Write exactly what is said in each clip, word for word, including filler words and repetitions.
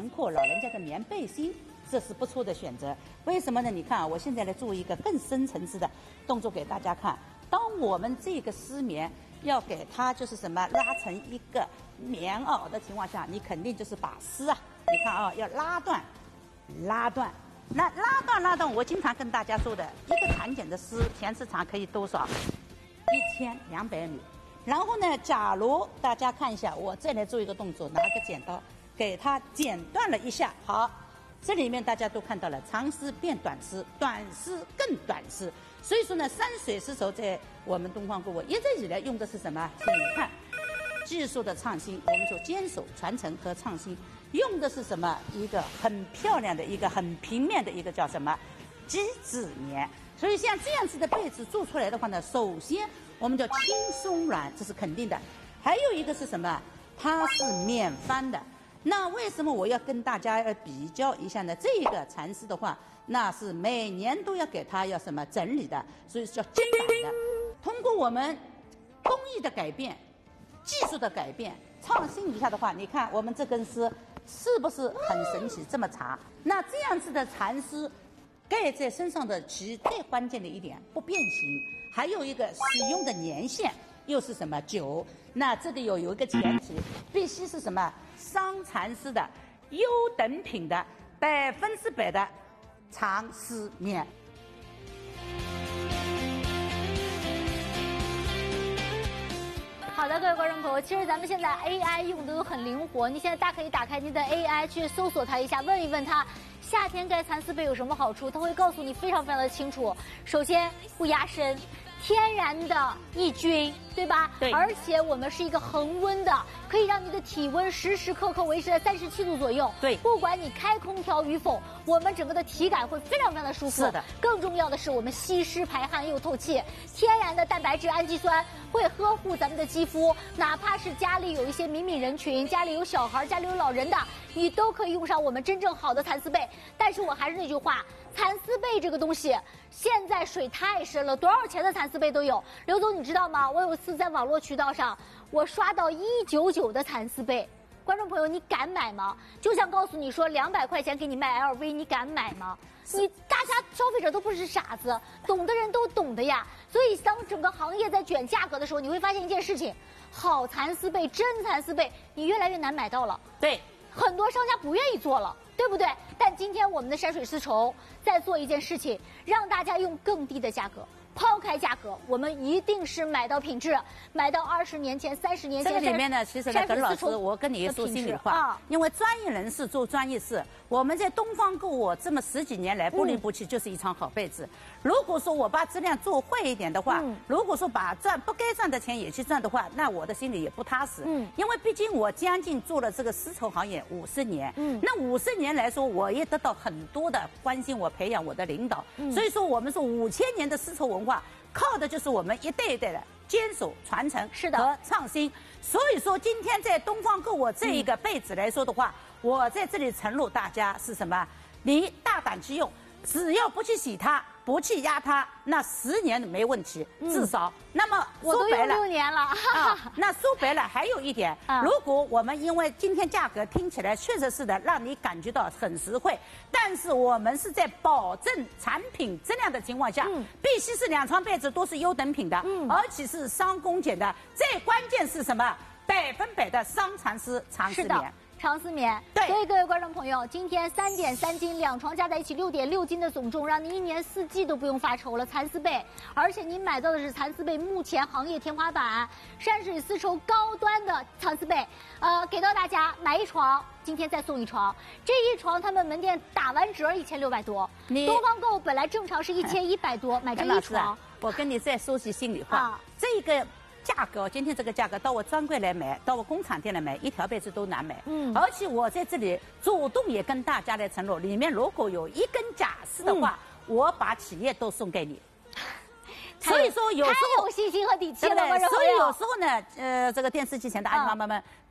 棉裤、老人家的棉背心，这是不错的选择。为什么呢？你看啊，我现在来做一个更深层次的动作给大家看。当我们这个丝棉要给它就是什么拉成一个棉袄的情况下，你肯定就是把丝啊，你看啊，要拉断，拉断。那拉断拉断，我经常跟大家说的，一个产检的丝全市场可以多少？一千两百米。然后呢，假如大家看一下，我再来做一个动作，拿个剪刀给它剪断了一下。好，这里面大家都看到了，长丝变短丝，短丝更短丝。所以说呢，山水丝绸在我们东方购物一直以来用的是什么？请看，技术的创新，我们说坚守传承和创新，用的是什么？一个很漂亮的一个很平面的一个叫什么？机织棉。所以像这样子的被子做出来的话呢，首先我们叫轻松软，这是肯定的。还有一个是什么？它是免翻的。那为什么我要跟大家要比较一下呢？这个蚕丝的话，那是每年都要给它要什么整理的，所以叫精改的。通过我们工艺的改变、技术的改变、创新一下的话，你看我们这根丝是不是很神奇？这么长，那这样子的蚕丝盖在身上的其最关键的一点不变形，还有一个使用的年限又是什么久？那这里有有一个前提，必须是什么商蚕丝的优等品的百分之百的长丝棉。 好的，各位观众朋友，其实咱们现在 A I 用的都很灵活，你现在大可以打开你的 A I 去搜索它一下，问一问它夏天盖蚕丝被有什么好处，它会告诉你非常非常的清楚。首先不压身，天然的抑菌，对吧？ 对。 而且我们是一个恒温的，可以让你的体温时时刻刻维持在三十七度左右。 对。 不管你开空调与否，我们整个的体感会非常非常的舒服。 是的。 更重要的是，我们吸湿排汗又透气，天然的蛋白质、氨基酸会呵护咱们的肌肤。哪怕是家里有一些敏敏人群，家里有小孩、家里有老人的，你都可以用上我们真正好的蚕丝被。但是我还是那句话，蚕丝被这个东西现在水太深了，多少钱的蚕丝被都有。刘总，你知道吗？我有一次在网络渠道上，我刷到一九九的蚕丝被。观众朋友，你敢买吗？就像告诉你说两百块钱给你卖 L V， 你敢买吗？你大家消费者都不是傻子，懂的人都懂的呀。所以当整个行业在卷价格的时候，你会发现一件事情：好蚕丝被、真蚕丝被，你越来越难买到了。 对， 很多商家不愿意做了，对不对？但今天我们的山水丝绸在做一件事情，让大家用更低的价格。抛开价格，我们一定是买到品质，买到二十年前、三十年前。 这个里面呢，其实呢，耿老师，我跟你说心里话，啊、因为专业人士做专业事，我们在东方购物这么十几年来不离不弃，就是一床好被子。嗯、如果说我把质量做坏一点的话，嗯、如果说把赚不该赚的钱也去赚的话，那我的心里也不踏实。嗯，因为毕竟我将近做了这个丝绸行业五十年，嗯，那五十年来说，我也得到很多的关心，我培养我的领导。嗯，所以说我们说五千年的丝绸文化。靠的就是我们一代一代的坚守传承是的和创新。所以说今天在东方购物这一个被子来说的话，嗯、我在这里承诺大家是什么？你大胆去用，只要不去洗它，不去压它，那十年没问题，嗯、至少。那么我都用六年了啊。那说白了还有一点，啊、如果我们因为今天价格听起来确实是的，让你感觉到很实惠，但是我们是在保证产品质量的情况下，嗯、必须是两床被子都是优等品的，嗯、而且是商工检的。最关键是什么？百分百的商蚕丝长丝棉。 长丝棉，对，所以各位观众朋友，今天三点三斤，两床加在一起六点六斤的总重，让你一年四季都不用发愁了。蚕丝被，而且您买到的是蚕丝被目前行业天花板，山水丝绸高端的蚕丝被，呃，给到大家买一床，今天再送一床，这一床他们门店打完折一千六百多，东方购本来正常是一千一百多，买这一床， 我跟你再说句心里话，啊、这个。价格，今天这个价格到我专柜来买，到我工厂店来买，一条被子都难买。嗯，而且我在这里主动也跟大家来承诺，里面如果有一根假丝的话，嗯、我把企业都送给你。所以说有时候太有信心和底气了， 所以有时候呢，呃，这个电视机前的阿姨妈妈们，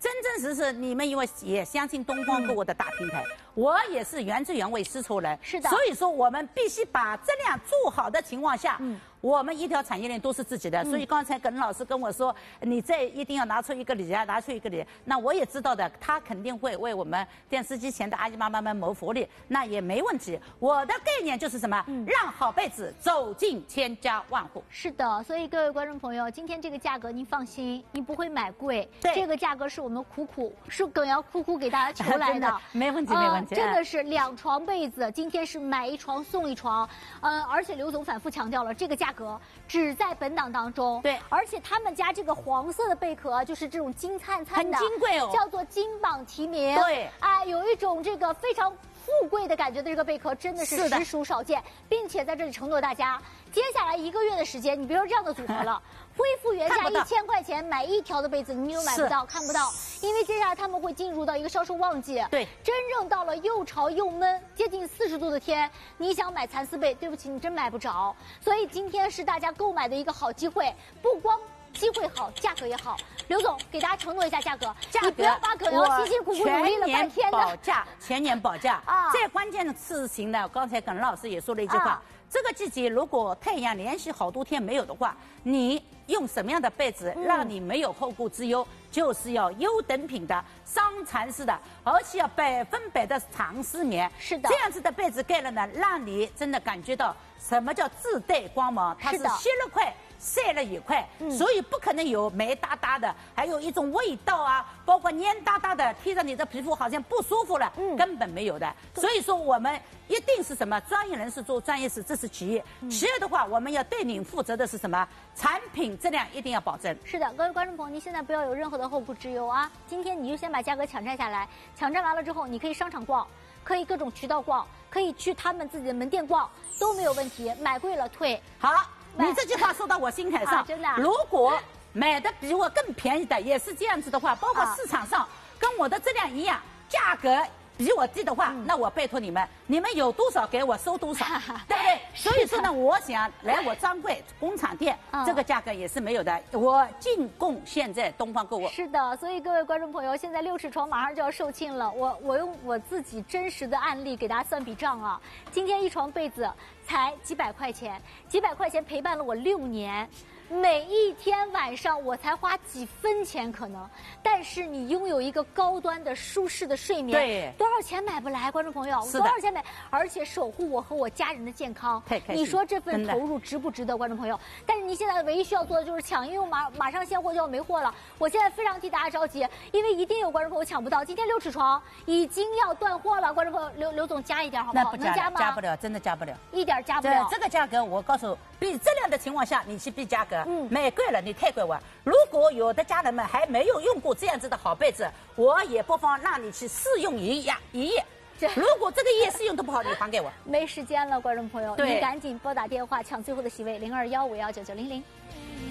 真真实实，你们因为也相信东方购物的大平台，我也是原汁原味丝绸人， 是的。 所以说，我们必须把质量做好的情况下，嗯。我们一条产业链都是自己的，所以刚才耿老师跟我说，你这一定要拿出一个理啊，拿出一个理。那我也知道的，他肯定会为我们电视机前的阿姨妈妈们谋福利，那也没问题。我的概念就是什么？嗯、让好被子走进千家万户。 是的，所以各位观众朋友，今天这个价格您放心，您不会买贵。 对， 这个价格是我们苦苦是耿瑶苦苦给大家求来的， 的没问题，没问题。 呃、真的是两床被子，今天是买一床送一床。呃，而且刘总反复强调了，这个价格只在本档当中。 对， 而且他们家这个黄色的贝壳就是这种金灿灿的， 很金贵哦， 叫做金榜题名。 对， 啊，有一种这个非常富贵的感觉的这个贝壳，真的是实属少见，并且在这里承诺大家，接下来一个月的时间，你别说这样的组合了。恢复原价一千块钱买一条的被子，你都买不到，看不到，因为接下来他们会进入到一个销售旺季。 对， 真正到了又潮又闷，接近四十度的天，你想买蚕丝被，对不起，你真买不着。所以今天是大家购买的一个好机会，不光机会好，价格也好。刘总给大家承诺一下价格， 价格你不要把耿瑶辛辛苦苦努力了半天的保价，全年保价啊！ 最关键的事情呢，刚才耿老师也说了一句话。啊，这个季节如果太阳连续好多天没有的话，你用什么样的被子让你没有后顾之忧？嗯、就是要优等品的伤蚕丝的，而且要百分百的长丝棉。 是的， 这样子的被子盖了呢，让你真的感觉到什么叫自带光芒，它是吸了快。晒了一块，嗯、所以不可能有霉哒哒的，还有一种味道啊，包括黏哒哒的，贴着你的皮肤好像不舒服了，嗯、根本没有的。所以说我们一定是什么专业人士做专业事，这是其一。嗯、其二的话，我们要对你负责的是什么？产品质量一定要保证。 是的，各位观众朋友，您现在不要有任何的后顾之忧啊！今天你就先把价格抢占下来，抢占完了之后，你可以商场逛，可以各种渠道逛，可以去他们自己的门店逛，都没有问题。买贵了退。 好。你这句话说到我心坎上， 啊、真的、啊。 如果买的比我更便宜的也是这样子的话，包括市场上跟我的质量一样，价格比我低的话，嗯、那我拜托你们，你们有多少给我收多少，对不对？所以说呢，我想来我专柜工厂店，嗯、这个价格也是没有的，我进贡现在东方购物。 是的，所以各位观众朋友，现在六尺床马上就要售罄了，我我用我自己真实的案例给大家算笔账啊，今天一床被子才几百块钱，几百块钱陪伴了我六年。每一天晚上我才花几分钱可能，但是你拥有一个高端的舒适的睡眠， 对， 多少钱买不来？观众朋友，多少钱买？而且守护我和我家人的健康， 太开心。 你说这份投入值不值得？观众朋友，但是你现在唯一需要做的就是抢，因为马马上现货就要没货了。我现在非常替大家着急，因为一定有观众朋友抢不到。今天六尺床已经要断货了，观众朋友，刘刘总加一点好不好？ 那不加， 能加吗？ 加不了，真的加不了， 一点加不了。 这个价格我告诉，比质量的情况下，你去比价格。嗯，买贵了你太贵我。如果有的家人们还没有用过这样子的好被子，我也不妨让你去试用一夜一夜。如果这个夜试用的不好，你还给我。 没时间了，观众朋友，你赶紧拨打电话抢最后的席位零二幺五幺九九零零。